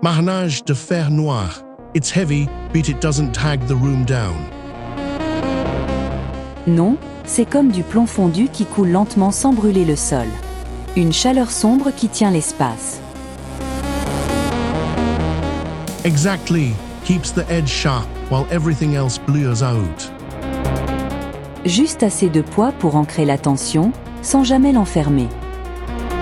Marnage de fer noir. It's heavy, but it doesn't tag the room down. Non, c'est comme du plomb fondu qui coule lentement sans brûler le sol. Une chaleur sombre qui tient l'espace. Exactly. Keeps the edge sharp while everything else blurs out. Juste assez de poids pour ancrer la tension, sans jamais l'enfermer.